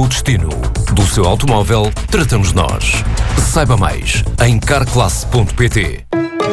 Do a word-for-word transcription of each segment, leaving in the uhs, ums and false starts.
seu destino. Do seu automóvel, tratamos nós. Saiba mais em carclasse ponto pt.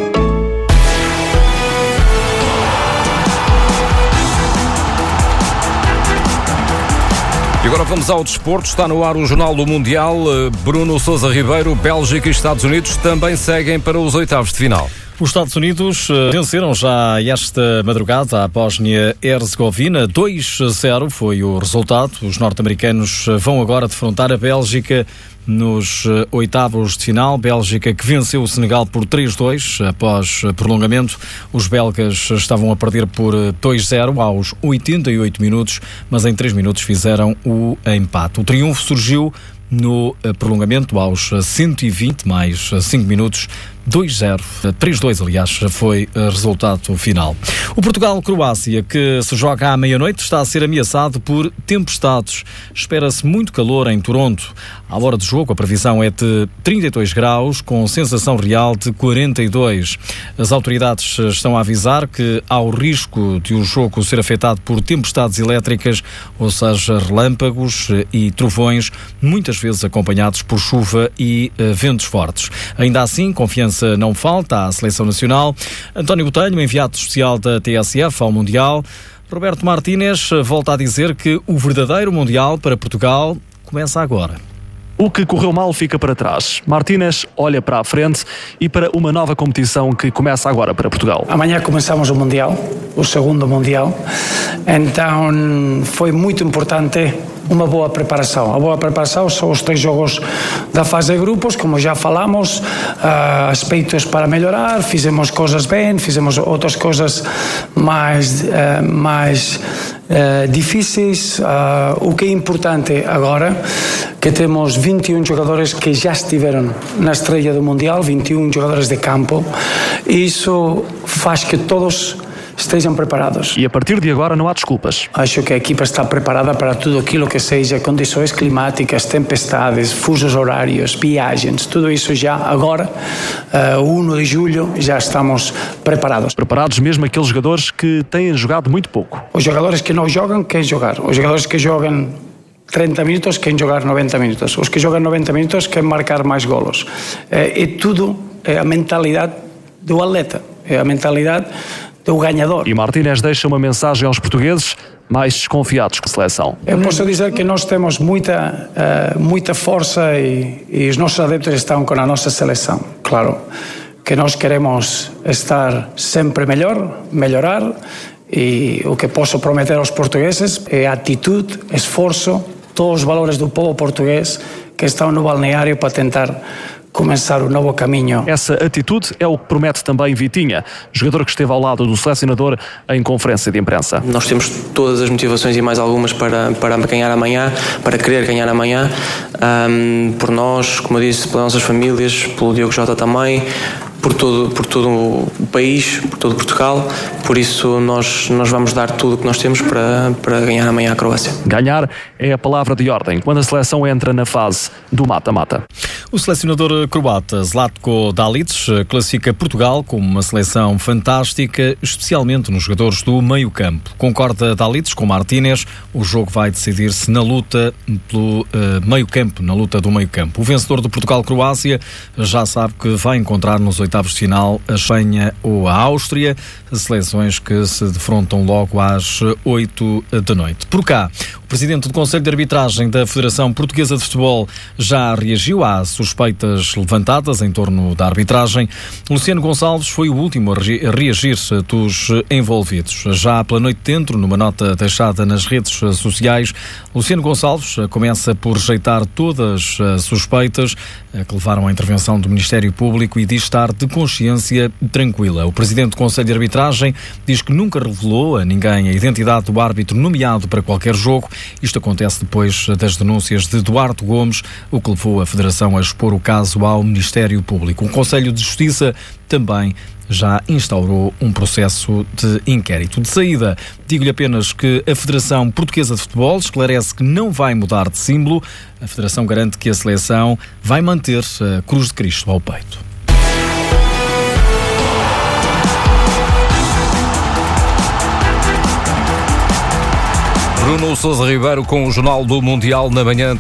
E agora vamos ao desporto. Está no ar o Jornal do Mundial. Bruno Sousa Ribeiro, Bélgica e Estados Unidos também seguem para os oitavos de final. Os Estados Unidos venceram já esta madrugada a Bósnia-Herzegovina. dois a zero foi o resultado. Os norte-americanos vão agora defrontar a Bélgica nos oitavos de final. Bélgica que venceu o Senegal por três a dois após prolongamento. Os belgas estavam a perder por dois a zero aos oitenta e oito minutos, mas em três minutos fizeram o empate. O triunfo surgiu no prolongamento aos cento e vinte mais cinco minutos. dois a zero, três a dois aliás, foi o resultado final. O Portugal-Croácia, que se joga à meia-noite, está a ser ameaçado por tempestades. Espera-se muito calor em Toronto. À hora do jogo, a previsão é de trinta e dois graus, com sensação real de quarenta e dois. As autoridades estão a avisar que há o risco de o jogo ser afetado por tempestades elétricas, ou seja, relâmpagos e trovões, muitas vezes acompanhados por chuva e uh, ventos fortes. Ainda assim, confiança não falta à Seleção Nacional. António Botelho, enviado especial da T S F ao Mundial. Roberto Martínez volta a dizer que o verdadeiro Mundial para Portugal começa agora. O que correu mal fica para trás. Martínez olha para a frente e para uma nova competição que começa agora para Portugal. Amanhã começamos o Mundial, o segundo Mundial. Então foi muito importante uma boa preparação. A boa preparação são os três jogos da fase de grupos, como já falamos, uh, aspectos para melhorar, fizemos coisas bem, fizemos outras coisas mais, uh, mais uh, difíceis. Uh, o que é importante agora, que temos vinte e um jogadores que já estiveram na estreia do Mundial, vinte e um jogadores de campo, e isso faz que todos estejam preparados. E a partir de agora não há desculpas. Acho que a equipa está preparada para tudo aquilo que seja condições climáticas, tempestades, fusos horários, viagens, tudo isso já agora, uh, primeiro de julho, já estamos preparados. Preparados mesmo aqueles jogadores que têm jogado muito pouco. Os jogadores que não jogam, querem jogar. Os jogadores que jogam trinta minutos, querem jogar noventa minutos. Os que jogam noventa minutos, querem marcar mais golos. É, é tudo é a mentalidade do atleta, é a mentalidade do ganhador. E Martínez deixa uma mensagem aos portugueses mais desconfiados com a seleção. Eu posso dizer que nós temos muita, uh, muita força e, e os nossos adeptos estão com a nossa seleção. Claro que nós queremos estar sempre melhor, melhorar, e o que posso prometer aos portugueses é atitude, esforço, todos os valores do povo português que estão no balneário para tentar começar um novo caminho. Essa atitude é o que promete também Vitinha, jogador que esteve ao lado do selecionador em conferência de imprensa. Nós temos todas as motivações e mais algumas para, para ganhar amanhã, para querer ganhar amanhã, um, por nós, como eu disse, pelas nossas famílias, pelo Diogo Jota também, por todo, por todo o país, por todo Portugal. Por isso nós, nós vamos dar tudo o que nós temos para, para ganhar amanhã a Croácia. Ganhar é a palavra de ordem quando a seleção entra na fase do mata-mata. O selecionador croata Zlatko Dalic classifica Portugal como uma seleção fantástica, especialmente nos jogadores do meio-campo. Concorda Dalic com Martínez, o jogo vai decidir-se na luta pelo uh, meio-campo, na luta do meio-campo. O vencedor do Portugal-Croácia já sabe que vai encontrar nos oitavos de final a Espanha ou a Áustria, seleções que se defrontam logo às oito da noite. Por cá, o presidente do Conselho de Arbitragem da Federação Portuguesa de Futebol já reagiu às suspeitas levantadas em torno da arbitragem. Luciano Gonçalves foi o último a reagir dos envolvidos. Já pela noite dentro, numa nota deixada nas redes sociais, Luciano Gonçalves começa por rejeitar todas as suspeitas que levaram à intervenção do Ministério Público e diz estar de consciência tranquila. O presidente do Conselho de Arbitragem diz que nunca revelou a ninguém a identidade do árbitro nomeado para qualquer jogo. Isto acontece depois das denúncias de Duarte Gomes, o que levou a Federação a expor o caso ao Ministério Público. O Conselho de Justiça também já instaurou um processo de inquérito. De saída, digo-lhe apenas que a Federação Portuguesa de Futebol esclarece que não vai mudar de símbolo. A Federação garante que a seleção vai manter a Cruz de Cristo ao peito. Bruno Sousa Ribeiro com o Jornal do Mundial na manhã.